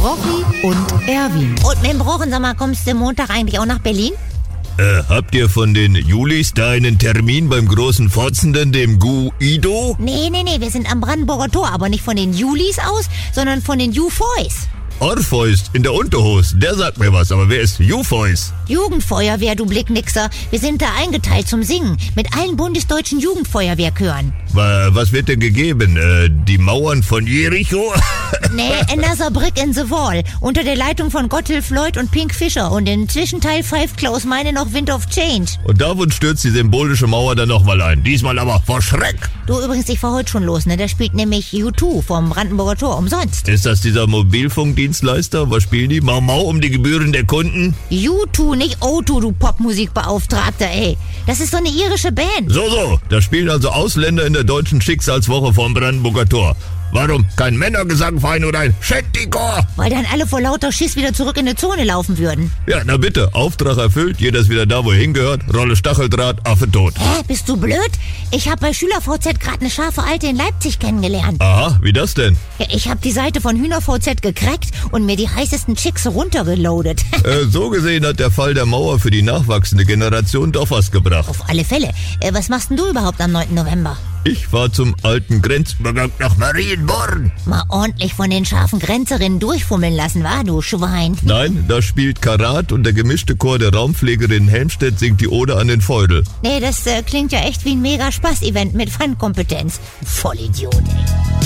Rocky und Erwin. Und mit dem Brochen, sag mal, kommst du Montag eigentlich auch nach Berlin? Habt ihr von den Julis da einen Termin beim großen Fotzenden, dem Guido? Nee, wir sind am Brandenburger Tor, aber nicht von den Julis aus, sondern von den Jufoys. Orpheus in der Unterhose, der sagt mir was, aber wer ist Jufoys? Jugendfeuerwehr, du Blicknixer. Wir sind da eingeteilt zum Singen mit allen bundesdeutschen Jugendfeuerwehrchören. Was wird denn gegeben? Die Mauern von Jericho? Nee, Another Brick in the Wall. Unter der Leitung von Gotthilf Lloyd und Pink Fischer. Und im Zwischenteil pfeift Klaus Meine noch Wind of Change. Und davon stürzt die symbolische Mauer dann nochmal ein. Diesmal aber vor Schreck. Du, übrigens, ich fahr heute schon los, ne? Da spielt nämlich U2 vom Brandenburger Tor umsonst. Ist das dieser Mobilfunkdienstleister? Was spielen die? Mau um die Gebühren der Kunden? U2, nicht O2, du Popmusikbeauftragter, ey. Das ist so eine irische Band. So. Da spielen also Ausländer in der deutschen Schicksalswoche vom Brandenburger Tor. Warum kein Männergesangverein oder ein Shetty-Chor? Weil dann alle vor lauter Schiss wieder zurück in die Zone laufen würden. Ja, na bitte, Auftrag erfüllt, jeder ist wieder da, wo er hingehört. Rolle Stacheldraht, Affe tot. Hä, bist du blöd? Ich habe bei SchülerVZ gerade eine scharfe Alte in Leipzig kennengelernt. Aha, wie das denn? Ja, ich habe die Seite von HühnerVZ gecrackt und mir die heißesten Chicks runtergeloadet. So gesehen hat der Fall der Mauer für die nachwachsende Generation doch was gebracht. Auf alle Fälle. Was machst denn du überhaupt am 9. November? Ich fahr zum alten Grenzübergang nach Marienborn. Mal ordentlich von den scharfen Grenzerinnen durchfummeln lassen, wa, du Schwein? Nein, da spielt Karat und der gemischte Chor der Raumpflegerin Helmstedt singt die Ode an den Feudel. Nee, das klingt ja echt wie ein mega Spaß-Event mit Fun-Kompetenz. Vollidiot, ey.